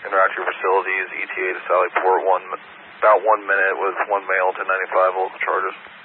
Interactive Facilities, ETA to Sallyport, about 1 minute with one male to 95 local charges.